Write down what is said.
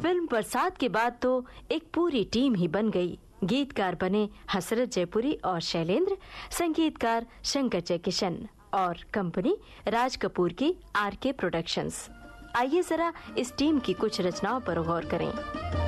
Film बरसात के बाद तो एक पूरी टीम ही बन गई। गीतकार बने हसरत जयपुरी और शैलेंद्र, संगीतकार शंकर जयकिशन और कंपनी राज कपूर की आरके प्रोडक्शंस। आइए जरा इस टीम की कुछ रचनाओं पर गौर करें।